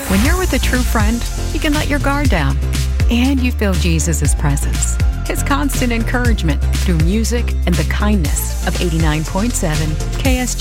When you're with a true friend, you can let your guard down. And you feel Jesus' presence, His constant encouragement through music and the kindness of 89.7 KSG.